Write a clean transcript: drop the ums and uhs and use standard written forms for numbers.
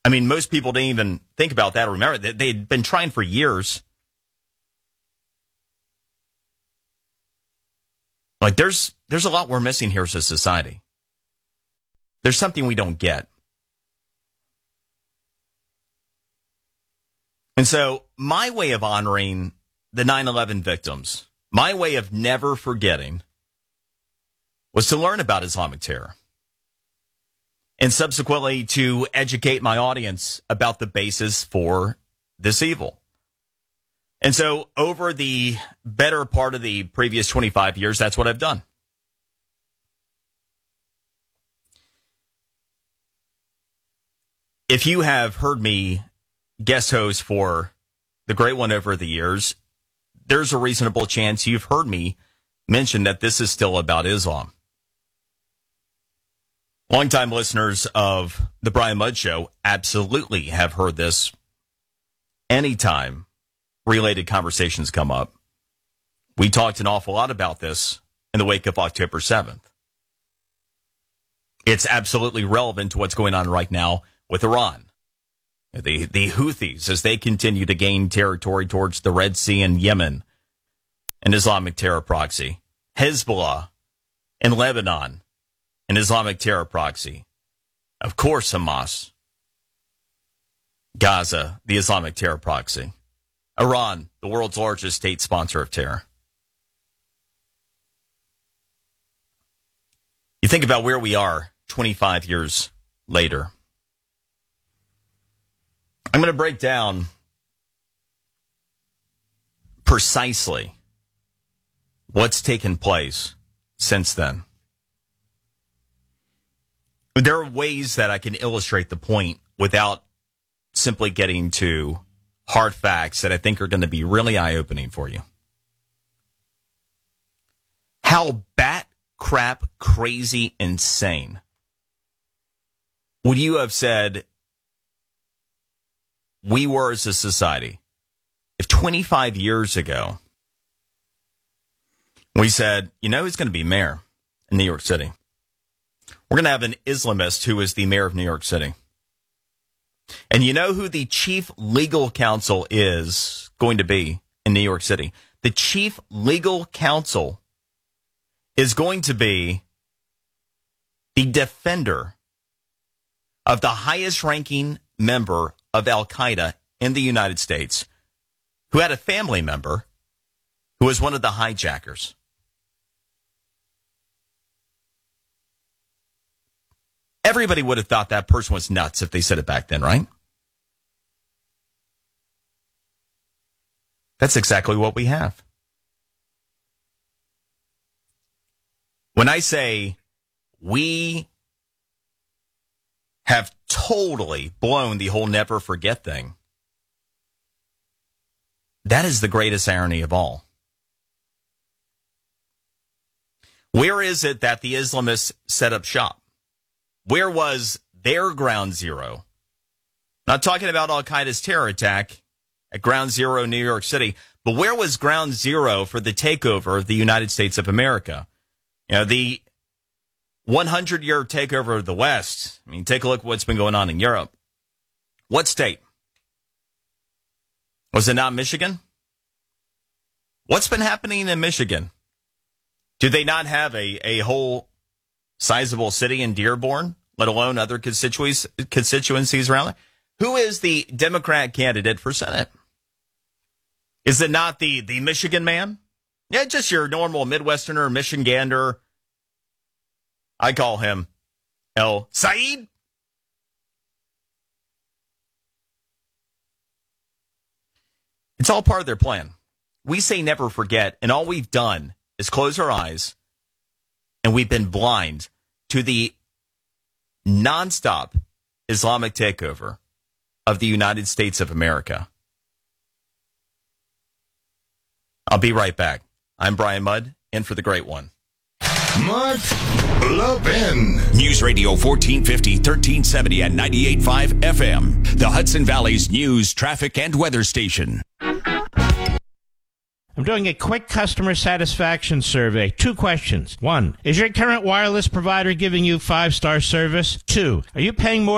I mean, most people didn't even think about that or remember that they'd been trying for years. Like, there's a lot we're missing here as a society. There's something we don't get. And so my way of honoring the 9/11 victims, my way of never forgetting, was to learn about Islamic terror. And subsequently to educate my audience about the basis for this evil. And so over the better part of the previous 25 years, that's what I've done. If you have heard me guest host for The Great One over the years, there's a reasonable chance you've heard me mention that this is still about Islam. Longtime listeners of The Brian Mudd Show absolutely have heard this anytime related conversations come up. We talked an awful lot about this in the wake of October 7th. It's absolutely relevant to what's going on right now with Iran. The Houthis, as they continue to gain territory towards the Red Sea and Yemen, an Islamic terror proxy. Hezbollah in Lebanon, an Islamic terror proxy. Of course, Hamas. Gaza, the Islamic terror proxy. Iran, the world's largest state sponsor of terror. You think about where we are 25 years later. I'm going to break down precisely what's taken place since then. There are ways that I can illustrate the point without simply getting to hard facts that I think are going to be really eye-opening for you. How bat crap crazy insane would you have said we were as a society if 25 years ago we said, you know who's going to be mayor in New York City? We're going to have an Islamist who is the mayor of New York City. And you know who the chief legal counsel is going to be in New York City? The chief legal counsel is going to be the defender of the highest ranking member of Al-Qaeda in the United States, who had a family member who was one of the hijackers. Everybody would have thought that person was nuts if they said it back then, right? That's exactly what we have. When I say we have totally blown the whole never forget thing, that is the greatest irony of all. Where is it that the Islamists set up shop? Where was their ground zero? Not talking about Al-Qaeda's terror attack at Ground Zero in New York City, but where was Ground Zero for the takeover of the United States of America? You know, the 100-year takeover of the West. I mean, take a look at what's been going on in Europe. What state? Was it not Michigan? What's been happening in Michigan? Do they not have a whole sizable city in Dearborn, let alone other constituencies around there? Who is the Democrat candidate for Senate? Is it not the Michigan man? Yeah, just your normal Midwesterner, Michigander. I call him El Said. It's all part of their plan. We say never forget, and all we've done is close our eyes, and we've been blind to the nonstop Islamic takeover of the United States of America. I'll be right back. I'm Brian Mudd, in for the Great One. Mudd Levin. News Radio 1450, 1370 and 98.5 FM. The Hudson Valley's news, traffic, and weather station. I'm doing a quick customer satisfaction survey. 2 questions. 1, is your current wireless provider giving you 5-star service? 2, are you paying more